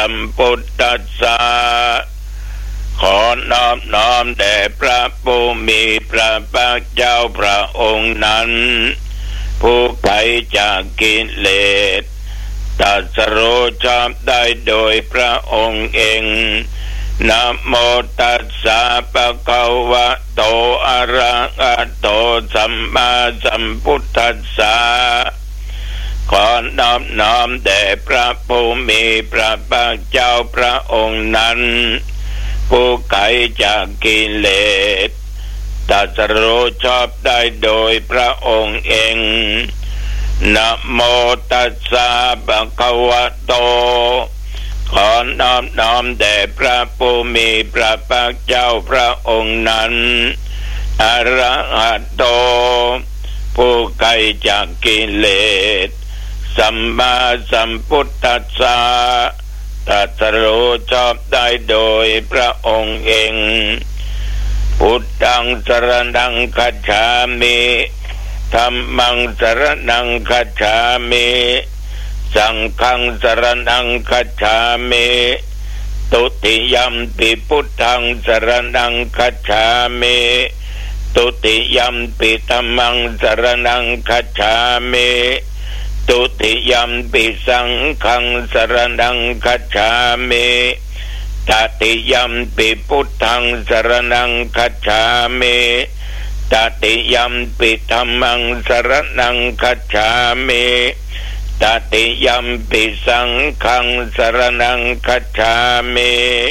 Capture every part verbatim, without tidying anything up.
สัมพุทธัสสะขอนอบน้อมแด่พระผู้มีพระภาคเจ้าพระองค์นั้นผู้ไกลจากกิเลสตรัสรู้ชอบได้โดยพระองค์เองนะโมตัสสะภะคะวะโตอะระหะโตสัมมาสัมพุทธัสสะขอนอบน้อมแด่พระผู้มีพระภาคเจ้าพระองค์นั้นผู้ไกลจากกิเลสตรัสรู้ชอบได้โดยพระองค์เองนะโมตัสสะภะคะวะโตขอนอบน้อมแด่พระผู้มีพระภาคเจ้าพระองค์นั้นอะระหะโตผู้ไกลจากกิเลสสัมมาสัมพุทธัสสะตรัสรู้ชอบได้โดยพระองค์เองพุทธังสรณังคัจฉามิธัมมังสรณังคัจฉามิสังฆังสรณังคัจฉามิตุติยัมปิพุทธังสรณังคัจฉามิตุติยัมปิธัมมังสรณังคัจฉามิตุติยัมปิสังฆังสรณังคัจฉามิตติยัมปิพุทธังสรณังคัจฉามิตติยัมปิธัมมังสรณังคัจฉามิตติยัมปิสังฆังสรณังคัจฉามิ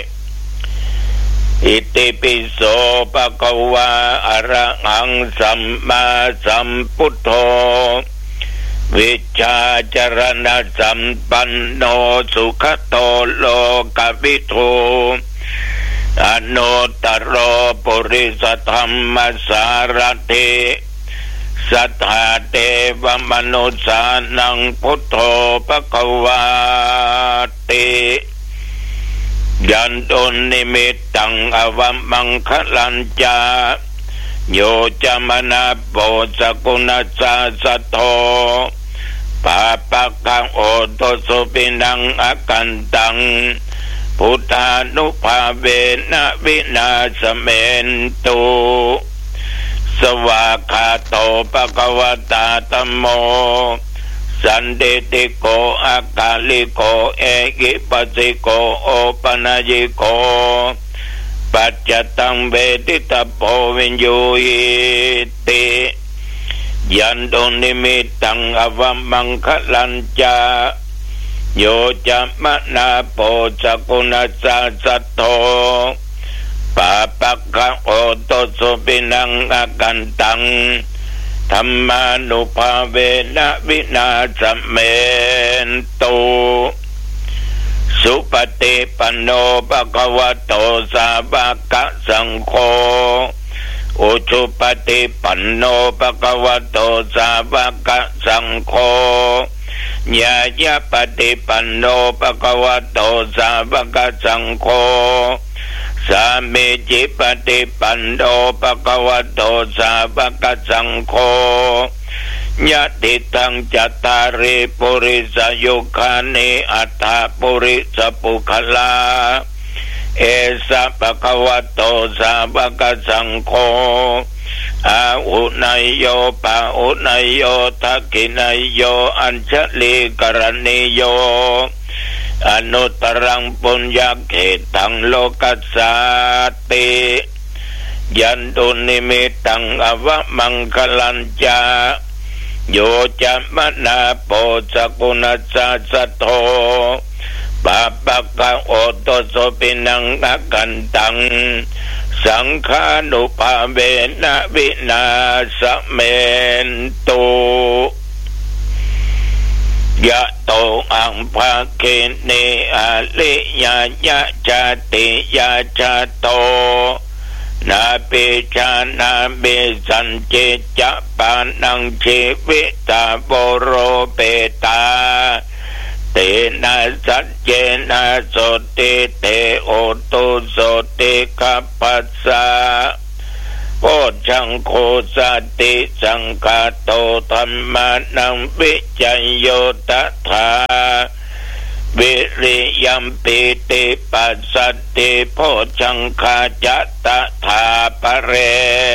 อิติปิโสภะคะวะอะระหังสัมมาสัมพุทโธวิชชาจรณะสัมปันโนสุขโตโลกวิทูอนุตตรโรปุริสธรรมสารถิสัทธาเทวมนุสานังพุทโธภควาติยันตุนิมิตตังอวมังคลัญจาโยจามนาโปสกุณสัสสโธปาปะกังโอโตสุปินังอกันตังพุทธานุภาเวนะวินาสเมนตุสวากขาโตภควตาธัมโมสันติติโกอากาลิโกเอกิปัสสิโกโอปนายิโกปัจจตังเวทิตโพวินยูหิติยันตุนิมิตตังอวมังคลัญจาโยจะมนาโปสกุณสัสสโธปาปักขะโอโตสุปินังอากันตังธัมมานุภาเวนะวินาสเมนตุสุปฏิปันโนภควโตสาวกสังโฆอุชุปฏิปันโนภควโตสาวกสังโฆญาญาปฏิปันโนภควโตสาวกสังโฆสามิจิปฏิปันโนภควโตสาวกสังโฆญาติตังจัตตาริปุริสยุคานิอัตถปุริสปุคลาเอสะภควโตสาวกสังโฆอาหุนายโยปะหุนายโยทักขินายโยอัญชลีกรณีโยอนุตรังปุญญเขตังโลกัสสาติยันตุนิมิตตังอวมังคลัญจาโยจะมนาโปสกุณสัสสโธปาปักขะโอโตโสปินังอกันตังสังฆานุภาเวนะวินาสเมนตุยะโตอังภาเกเนอาลิยาญะจาติยาจาโตนาเปชานาเบสันเจจะปานังชีวิตาโบโรเปตาเตนะสัจเจนะโสติเตโอตุโสติคัปปัสสะโพชังโคสติสังฆโตธัมมานังวิจัยโยตถาวิริยัมปิติปัสสติโพชังคาจัตตถาปะเร